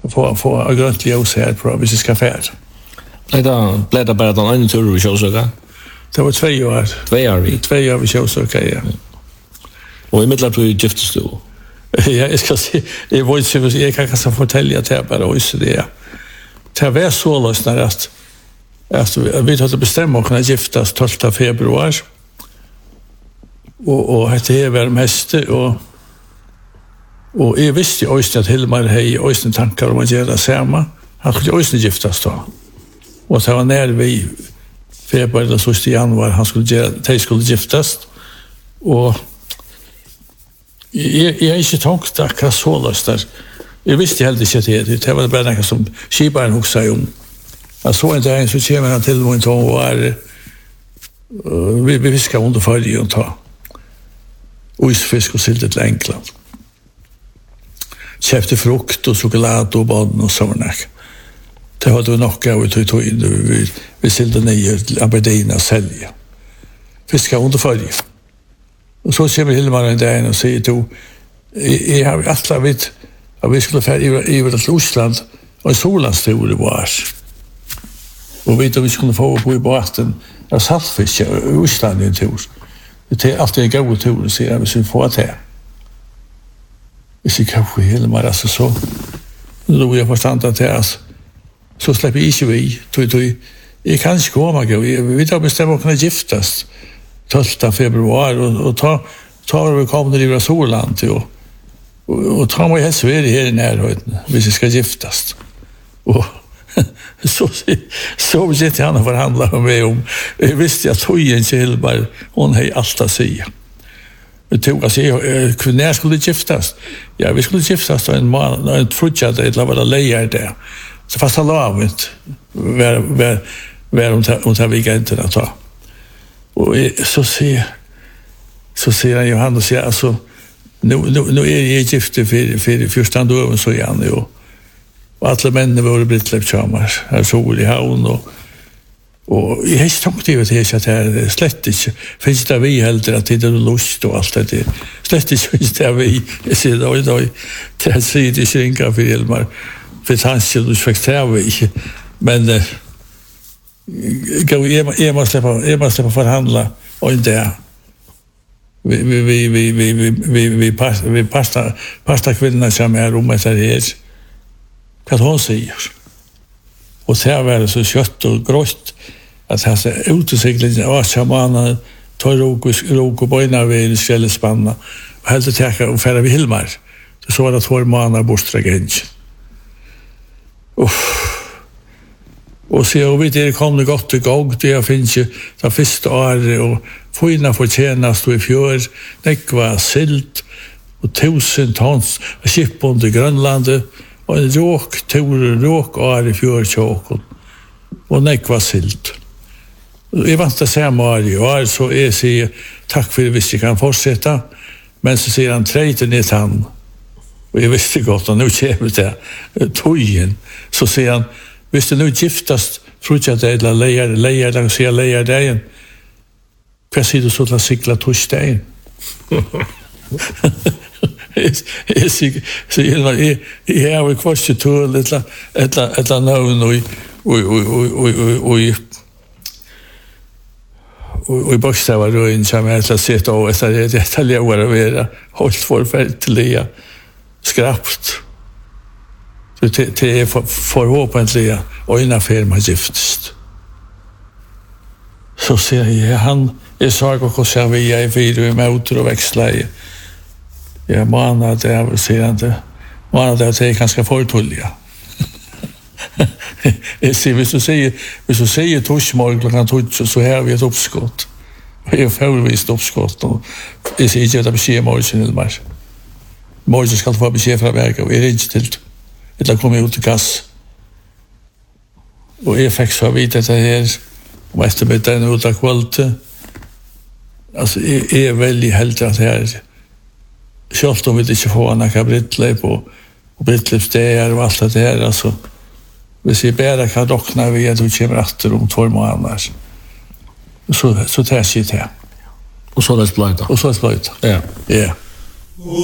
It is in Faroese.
få grönt ljus här på hvis vi ska färd. Nej, då blev det bara den ena turen vi körsöka. Det var 2 år. 2 år vi. 2 år vi körsöka, ja. Och i mitt du giftes du. Ja, jag ska se. Jag kan kanske fortälja till bara också det. Det var så lösnar att vi hade bestämt oss att giftas 12 februari. Och det var mest och jag visste ju också att Hilmar hade också tankar om att göra samma. Han skulle också giftas då. Och så var när vi februari eller så i januari de skulle giftas. Och jag har inte tänkt akkurat så lösnar. Jag visste helt inte att det var bara något som skiparen också om. Jag såg inte en så kommer han till mig och var vi viskade under följe och ta oisfisk och sildet till England. Köpte frukt och choklad och baden och sådana. Det hade vi nog av och tog in. Vi silde ner till Aberdeen och sälja. Fiskade under följe. Och så kommer Hilmar en dag och säger jag har alla vet att vi skulle färd över till Osland och en solastor var. Och vet om vi skulle få på i båten av saltfisk i Osland i en tur. Det är alltid en god tur, säger jag, hvis vi får det. Hvis vi kanske Hilmar, alltså så. Då jag förstått att det är så släpper inte vi. Jag kan inte komma, vi tar bestämma att kunna giftas 12 februari och tar vi kommer till Soland och tar mig helst Sverige här i närheten hvis vi ska giftas. Och så vet jag han förhandla med mig om. Jag visste att Tojen Kjellberg, hon har allt att säga. När skulle giftas? Ja, vi skulle giftas då en månad, en frutjade, eller var det lejer där. Så fast han lavet var om tar weekenden att ta. Och så säger han Johan och säger, alltså, nu är jag gift för första dagen så igen nu. Och alla männen var brittlöptjammar, här sol i havn och jag har inte tänkt över det att det är slett inte. Finns det vi heller att det är lust och allt det. Slett inte finns det vi. Jag säger då, det är sidigt skrinka för Hilmar. För hans skulle spektra vi. Men jag måste släppa förhandla och inte vi pasta kvinnorna som är rummet här. Vad hon säger. Och så var det så kött och grått att han sa uteseglingen av shamanen tar rok och bojna vid i skällespanna och helt täcka och färra vid Hilmar. Så var det 2 månader bortsträggen. Och så jag vet det kom det gott och gång det jag finns ju det första året och fina förtjänast i fjör nekva silt och 1000 tons skepp under Grönland och en råk år i fjörtjåkon och nekva silt. Jag vant att säga varje år så jag säger tack för det visst jag kan fortsätta men så säger han trejten i tann och jag visste gott och nu kommer det tojen så säger han hvis det nu giftas frutja det eller lejer det igen vad säger du så att cykla torsdagen så jag har kvar tur ett navn och i bokstäver då in som jag har sett av att det detaljerar vara hållt förfärligt skrapt så det är förhoppningsvis och en affär med gifts så säger han jag sa och så vi är vidare med motor och växlar ja manar det är säger inte manar det är ganska förtulliga jag ser hvis du säger torsmorgon klockan 12 så här vi ett uppskott och jag får visst uppskott och jag ser inte att det sker morgon eller mer morgon ska få besked från verket och är det inte till eller kommer ut till kass och jag fick så vita det här och eftermiddagen ut av kvällen alltså är väldigt helt att här självt om vi inte får några brittlöp och brittlöpsstägar och allt det här alltså hvis jag bara kan dockna vid att du kommer efter om 2 månader så tar jag sig till och så är det blöjta ja